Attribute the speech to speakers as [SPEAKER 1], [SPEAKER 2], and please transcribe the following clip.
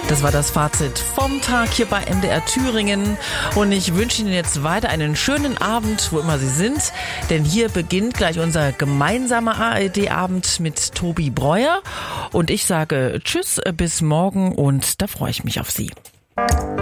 [SPEAKER 1] Das war das Fazit vom Tag hier bei MDR Thüringen. Und ich wünsche Ihnen jetzt weiter einen schönen Abend, wo immer Sie sind. Denn hier beginnt gleich unser gemeinsamer ARD-Abend mit Tobi Breuer. Und ich sage Tschüss, bis morgen und da freue ich mich auf Sie.